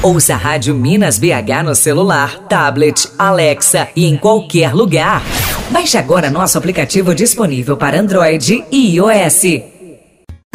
Ouça a Rádio Minas BH no celular, tablet, Alexa e em qualquer lugar. Baixe agora nosso aplicativo disponível para Android e iOS.